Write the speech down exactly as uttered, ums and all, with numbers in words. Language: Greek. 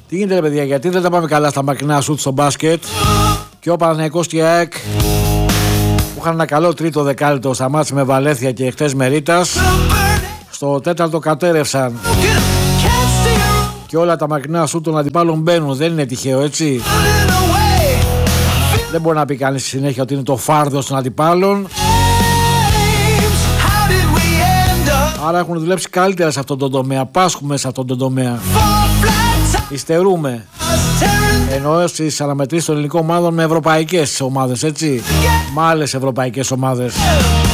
Τι γίνεται, ρε παιδιά, γιατί δεν τα πάμε καλά στα μακρινά σουτ στο μπάσκετ? Και ο Παναθηναϊκός και η ΑΕΚ που είχαν ένα καλό τρίτο δεκάλεπτο στα μάτς με Βαλένθια και χτες με Ρίτας, στο τέταρτο κατέρευσαν. Και όλα τα μακρινά σουτ των αντιπάλων μπαίνουν. Δεν είναι τυχαίο, έτσι. Δεν μπορεί να πει κανείς στη συνέχεια ότι είναι το φάρδος των αντιπάλων. Άρα έχουν δουλέψει καλύτερα σε αυτόν τον τομέα. Πάσχουμε σε αυτόν τον τομέα. Υστερούμε. Ενώ στις αναμετρήσεις των ελληνικών ομάδων με ευρωπαϊκές ομάδες, έτσι. Με άλλες ευρωπαϊκές ομάδες.